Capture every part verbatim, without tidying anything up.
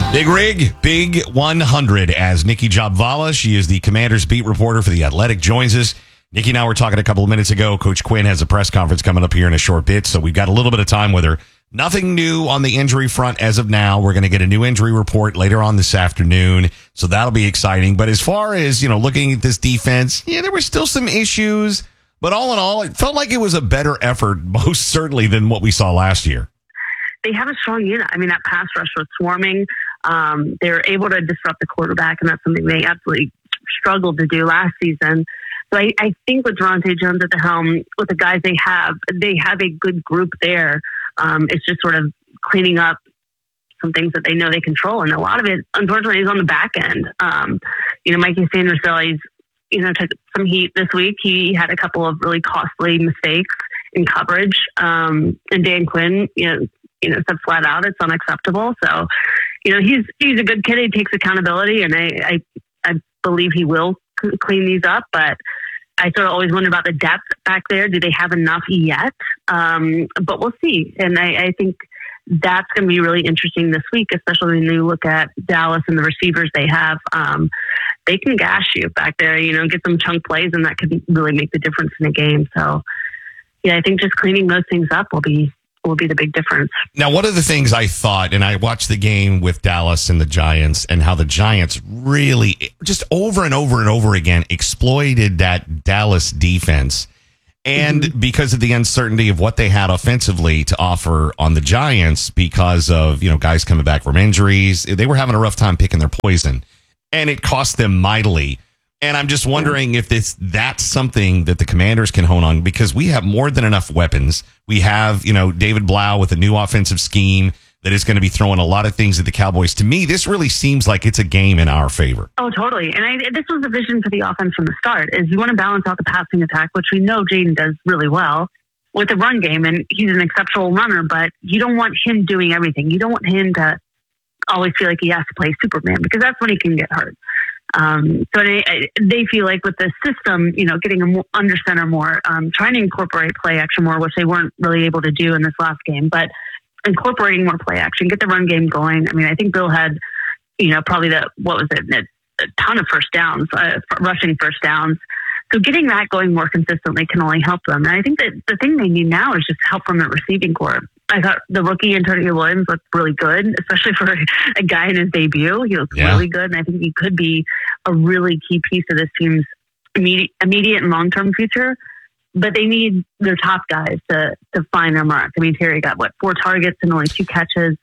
Big Rig, Big one hundred, as Nikki Jobvala. She is the Commanders beat reporter for The Athletic, joins us. Nikki and I were talking a couple of minutes ago. Coach Quinn has a press conference coming up here in a short bit, so we've got a little bit of time with her. Nothing new on the injury front as of now. We're going to get a new injury report later on this afternoon, so that'll be exciting. But as far as, you know, looking at this defense, yeah, there were still some issues. But all in all, it felt like it was a better effort, most certainly, than what we saw last year. They have a strong unit. I mean, that pass rush was swarming. Um, they were able to disrupt the quarterback, and that's something they absolutely struggled to do last season. So I, I think with Daronte Jones at the helm, with the guys they have, they have a good group there. Um, it's just sort of cleaning up some things that they know they control, and a lot of it, unfortunately, is on the back end. Um, you know, Mikey Sanders-Hill, he's you know took some heat this week. He had a couple of really costly mistakes in coverage, um, and Dan Quinn, you know. you know, said flat out, it's unacceptable. So, you know, he's he's a good kid. He takes accountability, and I I, I believe he will c- clean these up. But I sort of always wonder about the depth back there. Do they have enough yet? Um, but we'll see. And I, I think that's going to be really interesting this week, especially when you look at Dallas and the receivers they have. Um, they can gash you back there, you know, get some chunk plays, and that could really make the difference in a game. So, yeah, I think just cleaning those things up will be will be the big difference. Now, one of the things I thought, and I watched the game with Dallas and the Giants, and how the Giants really just over and over and over again exploited that Dallas defense. And mm-hmm. because of the uncertainty of what they had offensively to offer on the Giants, because of, you know, guys coming back from injuries, they were having a rough time picking their poison, and it cost them mightily. And I'm just wondering if this that's something that the Commanders can hone on, because we have more than enough weapons. We have, you know, David Blau with a new offensive scheme that is going to be throwing a lot of things at the Cowboys. To me, this really seems like it's a game in our favor. Oh, totally. And I, this was the vision for the offense from the start, is you want to balance out the passing attack, which we know Jaden does really well, with the run game. And he's an exceptional runner, but you don't want him doing everything. You don't want him to always feel like he has to play Superman, because that's when he can get hurt. Um, so they, they feel like with the system, you know, getting them under center more, um, trying to incorporate play action more, which they weren't really able to do in this last game, but incorporating more play action, get the run game going. I mean, I think Bill had, you know, probably the, what was it, a, a ton of first downs, uh, rushing first downs. So getting that going more consistently can only help them. And I think that the thing they need now is just help from the receiving corps. I thought the rookie Antonio Williams looked really good, especially for a guy in his debut. He looked yeah. really good, and I think he could be a really key piece of this team's immediate, immediate and long-term future. But they need their top guys to to find their mark. I mean, Terry got, what, four targets and only two catches.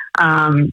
Um,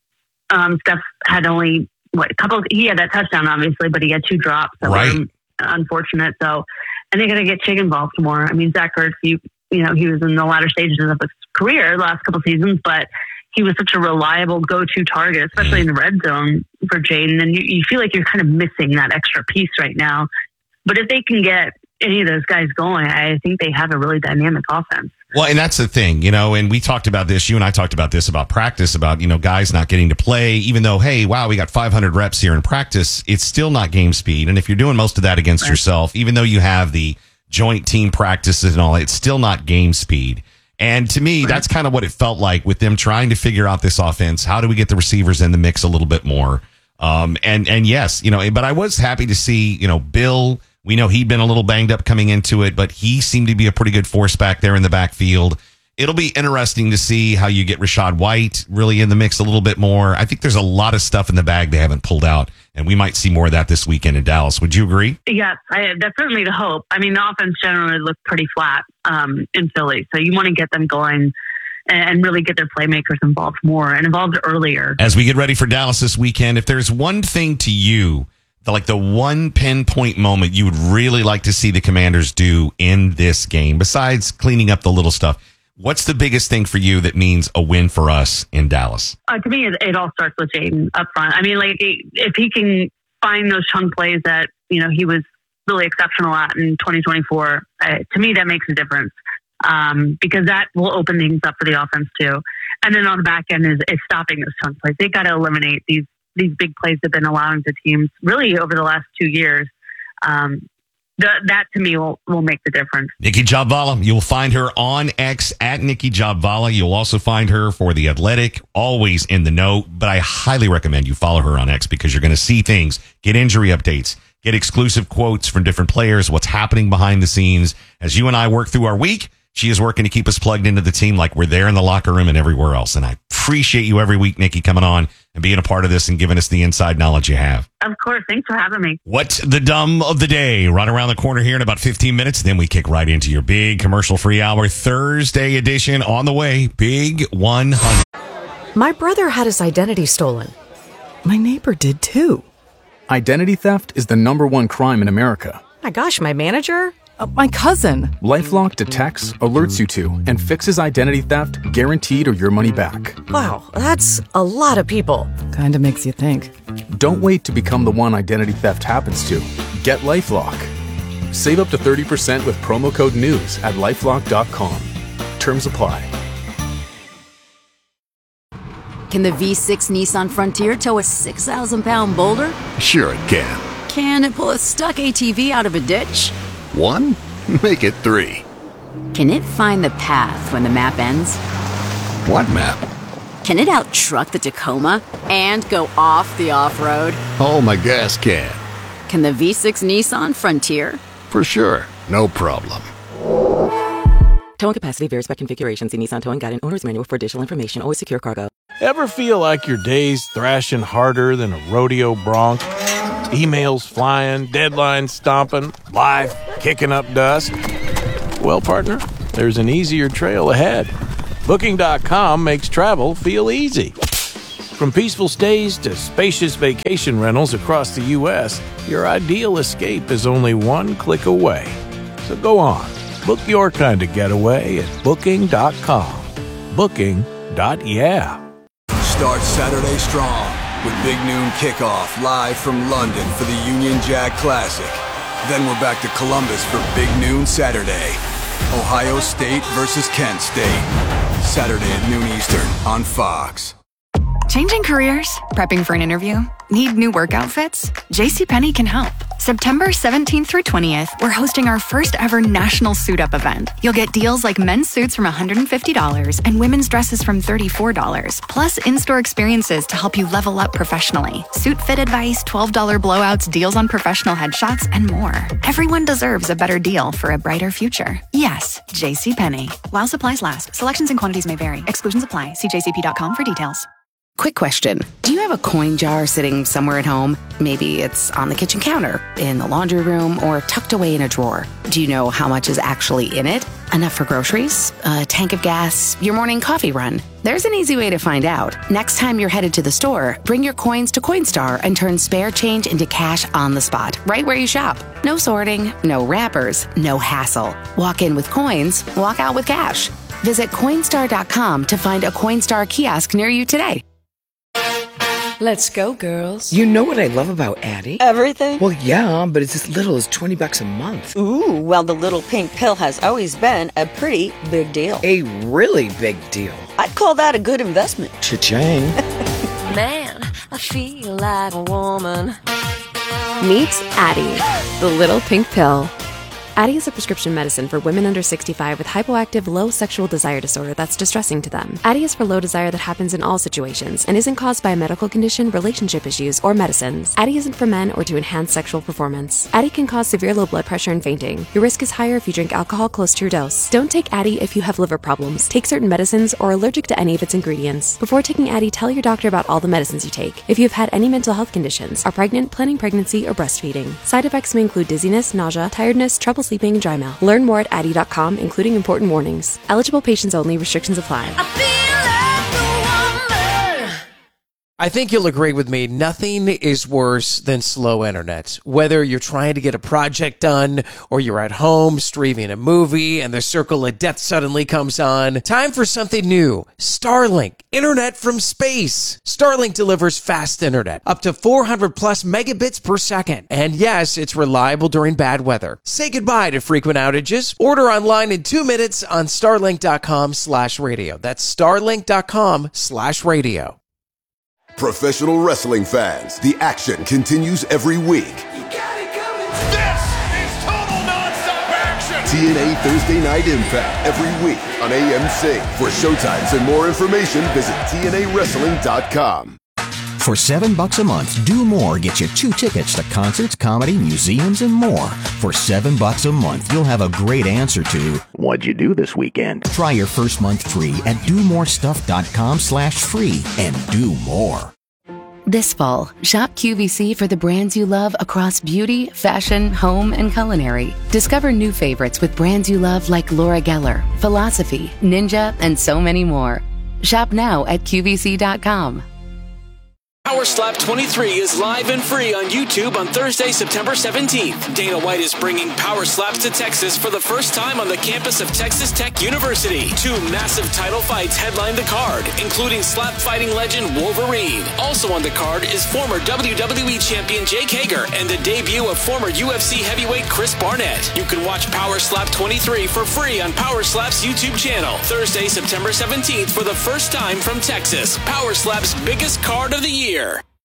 um, Steph had only, what, a couple, he had that touchdown, obviously, but he had two drops. That right. were unfortunate. So, and they got to get Chig involved more. I mean, Zach Ertz, you, you know, he was in the latter stages of his career the last couple seasons, but he was such a reliable go-to target, especially in the red zone for Jaden. And you, you feel like you're kind of missing that extra piece right now. But if they can get any of those guys going, I think they have a really dynamic offense. Well, and that's the thing, you know, and we talked about this, you and I talked about this about practice, about, you know, guys not getting to play, even though, hey, wow, we got five hundred reps here in practice, it's still not game speed. And if you're doing most of that against right. yourself, even though you have the joint team practices and all, it's still not game speed. And to me, right. that's kind of what it felt like with them trying to figure out this offense. How do we get the receivers in the mix a little bit more? Um, and, and yes, you know, but I was happy to see, you know, Bill. We know he'd been a little banged up coming into it, but he seemed to be a pretty good force back there in the backfield. It'll be interesting to see how you get Rachaad White really in the mix a little bit more. I think there's a lot of stuff in the bag they haven't pulled out, and we might see more of that this weekend in Dallas. Would you agree? Yes, I, that's certainly the hope. I mean, the offense generally looked pretty flat um, in Philly, so you want to get them going and really get their playmakers involved more and involved earlier. As we get ready for Dallas this weekend, if there's one thing to you, the, like the one pinpoint moment you would really like to see the Commanders do in this game, besides cleaning up the little stuff, what's the biggest thing for you that means a win for us in Dallas? Uh, to me, it, it all starts with Jaden up front. I mean, like, if he can find those chunk plays that, you know, he was really exceptional at in twenty twenty-four, uh, to me, that makes a difference, um, because that will open things up for the offense too. And then on the back end is, is stopping those chunk plays. They got to eliminate these these big plays have been allowing the teams really over the last two years. Um, the, that to me will, will make the difference. Nikki Jhabvala, you'll find her on X at Nikki Jhabvala. You'll also find her for The Athletic, always in the know. But I highly recommend you follow her on X because you're going to see things, get injury updates, get exclusive quotes from different players, what's happening behind the scenes. As you and I work through our week, she is working to keep us plugged into the team like we're there in the locker room and everywhere else. And I appreciate you every week, Nikki, coming on and being a part of this and giving us the inside knowledge you have. Of course. Thanks for having me. What's the dumb of the day? Right around the corner here in about fifteen minutes. Then we kick right into your big commercial-free hour Thursday edition on the way. Big one hundred. My brother had his identity stolen. My neighbor did too. Identity theft is the number one crime in America. My gosh, my manager? Uh, my cousin. LifeLock detects, alerts you to, and fixes identity theft guaranteed or your money back. Wow, that's a lot of people. Kinda makes you think. Don't wait to become the one identity theft happens to. Get LifeLock. Save up to thirty percent with promo code NEWS at lifelock dot com. Terms apply. Can the V six Nissan Frontier tow a six thousand pound boulder? Sure it can. Can it pull a stuck A T V out of a ditch? One? Make it three. Can it find the path when the map ends? What map? Can it out-truck the Tacoma and go off the off-road? Oh, my gas can. Can the V six Nissan Frontier? For sure. No problem. Towing capacity varies by configuration. See Nissan Towing Guide and Owner's Manual for additional information. Always secure cargo. Ever feel like your day's thrashing harder than a rodeo bronc? Emails flying, deadlines stomping, life kicking up dust? Well, partner, there's an easier trail ahead. Booking dot com makes travel feel easy. From peaceful stays to spacious vacation rentals across the U S, your ideal escape is only one click away. So go on, book your kind of getaway at Booking dot com. Booking. Yeah. Start Saturday strong with Big Noon Kickoff live from London for the Union Jack Classic. Then we're back to Columbus for Big Noon Saturday. Ohio State versus Kent State. Saturday at noon Eastern on Fox. Changing careers? Prepping for an interview? Need new work outfits? JCPenney can help. September seventeenth through twentieth, we're hosting our first ever national suit up event. You'll get deals like men's suits from one hundred fifty dollars and women's dresses from thirty-four dollars, plus in-store experiences to help you level up professionally. Suit fit advice, twelve dollars blowouts, deals on professional headshots, and more. Everyone deserves a better deal for a brighter future. Yes, JCPenney. While supplies last, selections and quantities may vary. Exclusions apply. See j c p dot com for details. Quick question. Do you have a coin jar sitting somewhere at home? Maybe it's on the kitchen counter, in the laundry room, or tucked away in a drawer. Do you know how much is actually in it? Enough for groceries? A tank of gas? Your morning coffee run? There's an easy way to find out. Next time you're headed to the store, bring your coins to Coinstar and turn spare change into cash on the spot, right where you shop. No sorting, no wrappers, no hassle. Walk in with coins, walk out with cash. Visit Coinstar dot com to find a Coinstar kiosk near you today. Let's go, girls. You know what I love about Addie? Everything? Well, yeah, but it's as little as twenty bucks a month. Ooh, well, the little pink pill has always been a pretty big deal. A really big deal. I'd call that a good investment. Cha-ching. Man, I feel like a woman. Meet Addie, the little pink pill. Addie is a prescription medicine for women under sixty-five with hypoactive low sexual desire disorder that's distressing to them. Addie is for low desire that happens in all situations and isn't caused by a medical condition, relationship issues, or medicines. Addie isn't for men or to enhance sexual performance. Addie can cause severe low blood pressure and fainting. Your risk is higher if you drink alcohol close to your dose. Don't take Addie if you have liver problems, take certain medicines, or are allergic to any of its ingredients. Before taking Addie, tell your doctor about all the medicines you take. If you have had any mental health conditions, are pregnant, planning pregnancy, or breastfeeding. Side effects may include dizziness, nausea, tiredness, trouble sleeping, and dry mouth. Learn more at Addie dot com, including important warnings. Eligible patients only. Restrictions apply. I think you'll agree with me, nothing is worse than slow internet. Whether you're trying to get a project done or you're at home streaming a movie and the circle of death suddenly comes on, time for something new. Starlink, internet from space. Starlink delivers fast internet, up to four hundred plus megabits per second. And yes, it's reliable during bad weather. Say goodbye to frequent outages. Order online in two minutes on starlink dot com slash radio. That's starlink dot com slash radio. Professional wrestling fans, the action continues every week. You got it coming. This is Total T N A Thursday Night Impact every week on A M C. For showtimes and more information, visit T N A wrestling dot com. For seven bucks a month, Do More gets you two tickets to concerts, comedy, museums, and more. For seven bucks a month, you'll have a great answer to what'd you do this weekend? Try your first month free at do more stuff dot com slash free and do more. This fall, shop Q V C for the brands you love across beauty, fashion, home, and culinary. Discover new favorites with brands you love like Laura Geller, Philosophy, Ninja, and so many more. Shop now at Q V C dot com. Power Slap twenty-three is live and free on YouTube on Thursday, September seventeenth. Dana White is bringing Power Slaps to Texas for the first time on the campus of Texas Tech University. Two massive title fights headline the card, including slap fighting legend Wolverine. Also on the card is former W W E champion Jake Hager and the debut of former U F C heavyweight Chris Barnett. You can watch Power Slap twenty-three for free on Power Slap's YouTube channel. Thursday, September seventeenth for the first time from Texas. Power Slap's biggest card of the year.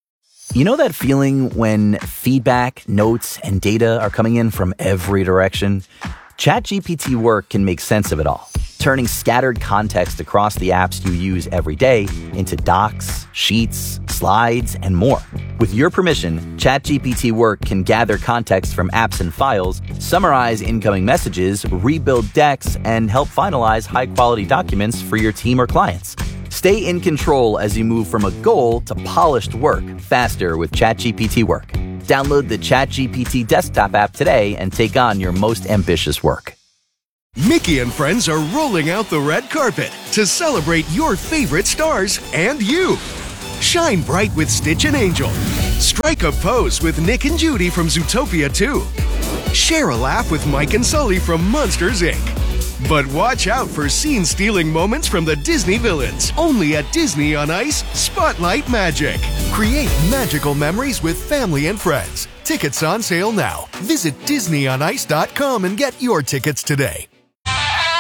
You know that feeling when feedback, notes, and data are coming in from every direction? ChatGPT Work can make sense of it all, turning scattered context across the apps you use every day into docs, sheets, slides, and more. With your permission, ChatGPT Work can gather context from apps and files, summarize incoming messages, rebuild decks, and help finalize high-quality documents for your team or clients. Stay in control as you move from a goal to polished work faster with ChatGPT Work. Download the ChatGPT desktop app today and take on your most ambitious work. Mickey and friends are rolling out the red carpet to celebrate your favorite stars and you. Shine bright with Stitch and Angel. Strike a pose with Nick and Judy from Zootopia two. Share a laugh with Mike and Sully from Monsters, Incorporated. But watch out for scene-stealing moments from the Disney villains. Only at Disney on Ice, Spotlight Magic. Create magical memories with family and friends. Tickets on sale now. Visit disney on ice dot com and get your tickets today.